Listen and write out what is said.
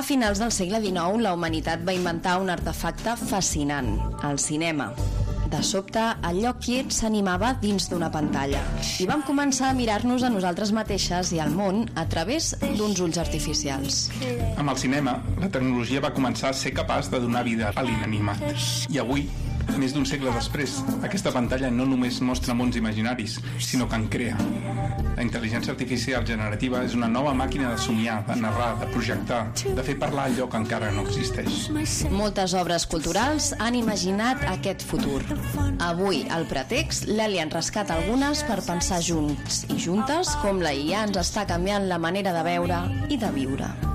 finals del segle XIX, la humanitat va inventar un artefacte fascinant, el cinema. De sobte, el lloc quiet s'animava dins d'una pantalla i vam començar a mirar-nos a nosaltres mateixes i al món a través d'uns ulls artificials. Amb el cinema, la tecnologia va començar a ser capaç de donar vida a l'inanimat. I avui, més d'un segle després, aquesta pantalla no només mostra mons imaginaris, sinó que en crea. La intel·ligència artificial generativa és una nova màquina de somiar, de narrar, de projectar, de fer parlar allò que encara no existeix. Moltes obres culturals han imaginat aquest futur. Avui, al Pretext, l'Eli en rescata algunes per pensar junts i juntes com la IA ens està canviant la manera de veure i de viure.